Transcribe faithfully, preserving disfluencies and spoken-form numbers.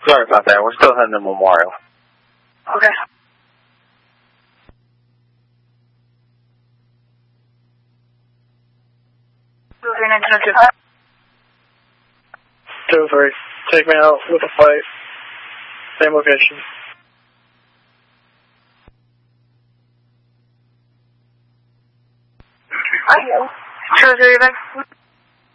Sorry about that. We're still heading to Memorial. Okay. two three nine two. two three. Take me out with a flight. Same location. Two three,